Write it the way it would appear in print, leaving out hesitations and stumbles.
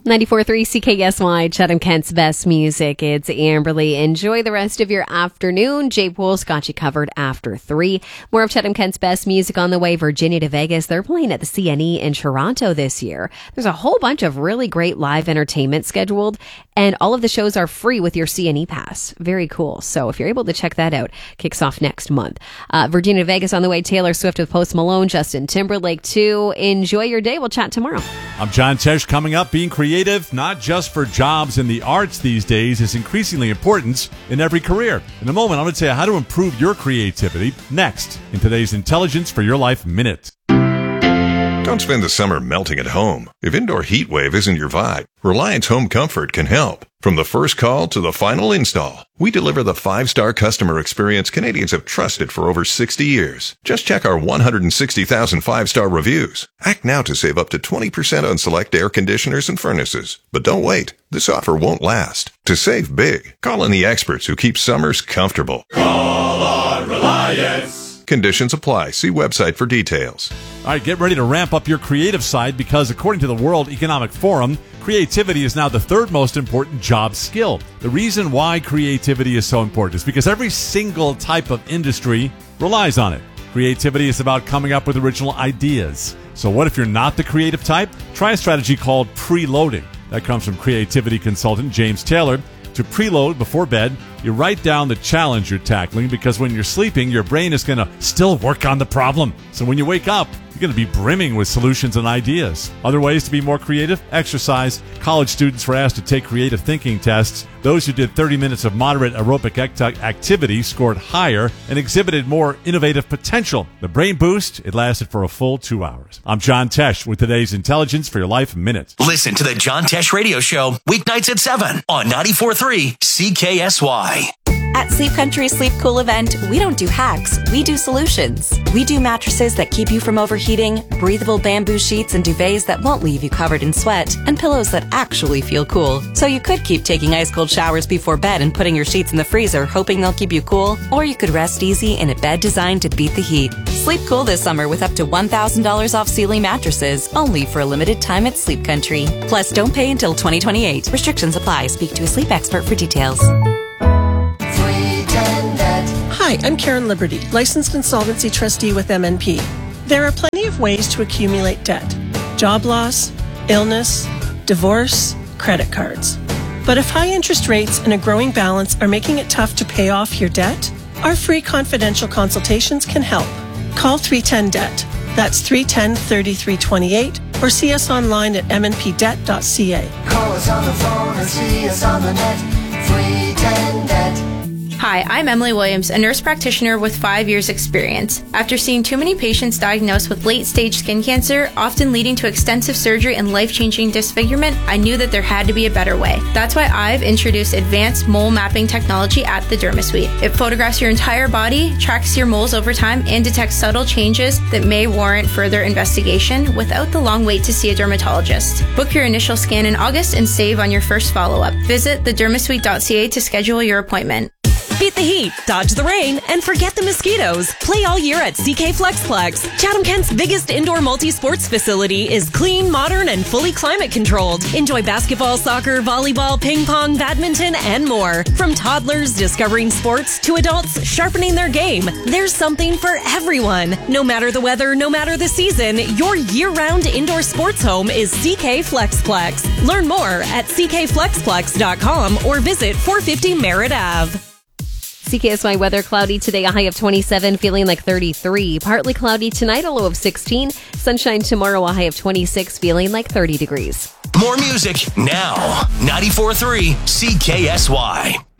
94.3 CKSY, Chatham-Kent's best music. It's Amberly. Enjoy the rest of your afternoon. Jay Poole's got you covered after 3. More of Chatham-Kent's best music on the way. Virginia to Vegas. They're playing at the CNE in Toronto this year. There's a whole bunch of really great live entertainment scheduled, and all of the shows are free with your CNE pass. Very cool. So if you're able to check that out, kicks off next month. Virginia to Vegas on the way. Taylor Swift with Post Malone, Justin Timberlake too. Enjoy your day. We'll chat tomorrow. I'm John Tesh. Coming up, being creative, not just for jobs in the arts these days, is increasingly important in every career. In a moment, I'm going to tell you how to improve your creativity next in today's Intelligence for Your Life Minute. Don't spend the summer melting at home. If indoor heat wave isn't your vibe, Reliance Home Comfort can help. From the first call to the final install, we deliver the 5-star customer experience Canadians have trusted for over 60 years. Just check our 160,000 5-star reviews. Act now to save up to 20% on select air conditioners and furnaces. But don't wait. This offer won't last. To save big, call in the experts who keep summers comfortable. Call on Reliance. Conditions apply. See website for details. All right, get ready to ramp up your creative side because according to the World Economic Forum, creativity is now the third most important job skill. The reason why creativity is so important is because every single type of industry relies on it. Creativity is about coming up with original ideas. So what if you're not the creative type? Try a strategy called preloading. That comes from creativity consultant James Taylor. To preload before bed, you write down the challenge you're tackling because when you're sleeping, your brain is going to still work on the problem. So when you wake up, you're going to be brimming with solutions and ideas. Other ways to be more creative? Exercise. College students were asked to take creative thinking tests. Those who did 30 minutes of moderate aerobic activity scored higher and exhibited more innovative potential. The brain boost, it lasted for a full 2 hours. I'm John Tesh with today's Intelligence for Your Life Minute. Listen to the John Tesh Radio Show weeknights at 7 on 94.3 CKSY. At Sleep Country's Sleep Cool event, we don't do hacks, we do solutions. We do mattresses that keep you from overheating, breathable bamboo sheets and duvets that won't leave you covered in sweat, and pillows that actually feel cool. So you could keep taking ice-cold showers before bed and putting your sheets in the freezer, hoping they'll keep you cool, or you could rest easy in a bed designed to beat the heat. Sleep cool this summer with up to $1,000 off Sealy mattresses, only for a limited time at Sleep Country. Plus, don't pay until 2028. Restrictions apply. Speak to a sleep expert for details. Hi, I'm Karen Liberty, licensed insolvency trustee with MNP. There are plenty of ways to accumulate debt: job loss, illness, divorce, credit cards. But if high interest rates and a growing balance are making it tough to pay off your debt, our free confidential consultations can help. Call 310-DEBT. That's 310-3328, or see us online at mnpdebt.ca. Call us on the phone or see us on the net. 310-DEBT. Hi, I'm Emily Williams, a nurse practitioner with 5 years experience. After seeing too many patients diagnosed with late-stage skin cancer, often leading to extensive surgery and life-changing disfigurement, I knew that there had to be a better way. That's why I've introduced advanced mole mapping technology at the DermaSuite. It photographs your entire body, tracks your moles over time, and detects subtle changes that may warrant further investigation without the long wait to see a dermatologist. Book your initial scan in August and save on your first follow-up. Visit thedermasuite.ca to schedule your appointment. Beat the heat, dodge the rain, and forget the mosquitoes. Play all year at CK Flexplex. Chatham-Kent's biggest indoor multi-sports facility is clean, modern, and fully climate controlled. Enjoy basketball, soccer, volleyball, ping pong, badminton, and more. From toddlers discovering sports to adults sharpening their game, there's something for everyone. No matter the weather, no matter the season, your year-round indoor sports home is CK Flexplex. Learn more at ckflexplex.com or visit 450 Merritt Ave. CKSY weather: cloudy today, a high of 27, feeling like 33. Partly cloudy tonight, a low of 16. Sunshine tomorrow, a high of 26, feeling like 30 degrees. More music now. 94.3 CKSY.